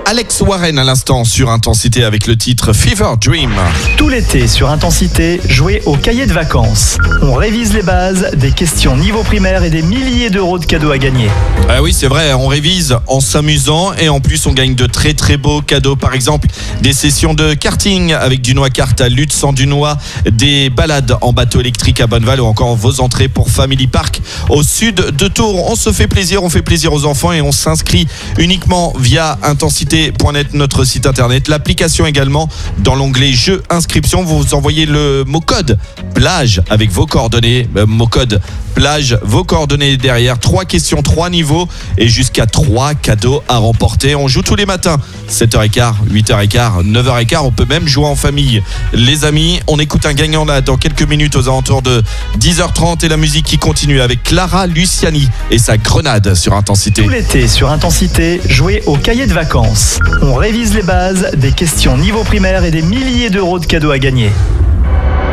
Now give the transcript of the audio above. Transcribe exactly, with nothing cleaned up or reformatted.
Alex Warren à l'instant sur Intensité avec le titre Fever Dream. Tout l'été sur Intensité, jouez au cahier de vacances. On révise les bases, des questions niveau primaire et des milliers d'euros de cadeaux à gagner. Ah oui, c'est vrai, on révise en s'amusant et en plus on gagne de très très beaux cadeaux. Par exemple, des sessions de karting avec Dunois Kart à Lutz en Dunois, des balades en bateau électrique à Bonneval ou encore vos entrées pour Family Park au sud de Tours. On se fait plaisir, on fait plaisir aux enfants et on s'inscrit uniquement via intensité point net, notre site internet, l'application également. Dans l'onglet Jeux inscription, vous envoyez le mot code plage avec vos coordonnées, euh, mot code plage, vos coordonnées derrière, trois questions, trois niveaux et jusqu'à trois cadeaux à remporter. On joue tous les matins, sept heures quinze, huit heures quinze, neuf heures quinze, on peut même jouer en famille. Les amis, on écoute un gagnant là dans quelques minutes aux alentours de dix heures trente et la musique qui continue avec Clara Luciani et sa grenade sur Intensité. Tout l'été sur Intensité, jouez au cahier de vacances. On révise les bases, des questions niveau primaire et des milliers d'euros de cadeaux à gagner.